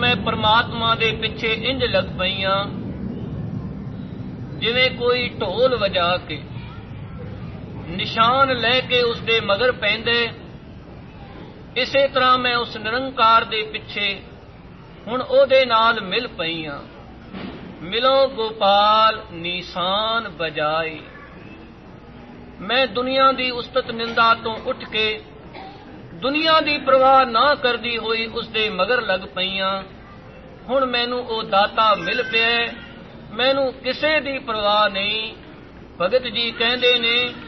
ਮੈਂ ਪਰਮਾਤਮਾ ਦੇ ਪਿੱਛੇ ਇੰਜ ਲੱਗ ਪਈਆਂ ਜਿਵੇਂ ਕੋਈ ਢੋਲ ਵਜਾ ਕੇ ਨਿਸ਼ਾਨ ਲੈ ਕੇ ਉਸਦੇ ਮਗਰ ਪੈਂਦੇ। ਇਸੇ ਤਰ੍ਹਾਂ ਮੈਂ ਉਸ ਨਿਰੰਕਾਰ ਦੇ ਪਿੱਛੇ ਹੁਣ ਉਹਦੇ ਨਾਲ ਮਿਲ ਪਈਆਂ। ਮਿਲੋ ਗੋਪਾਲ ਨੀਸਾਨ ਬਜਾਏ। ਮੈਂ ਦੁਨੀਆ ਦੀ ਉਸਤਤ ਨਿੰਦਾ ਤੋਂ ਉੱਠ ਕੇ ਦੁਨੀਆ ਦੀ ਪਰਵਾਹ ਨਾ ਕਰਦੀ ਹੋਈ ਉਸਦੇ ਮਗਰ ਲੱਗ ਪਈਆਂ। ਹੁਣ ਮੈਨੂੰ ਉਹ ਦਾਤਾ ਮਿਲ ਪਿਆ, ਮੈਨੂੰ ਕਿਸੇ ਦੀ ਪਰਵਾਹ ਨਹੀਂ। ਭਗਤ ਜੀ ਕਹਿੰਦੇ ਨੇ,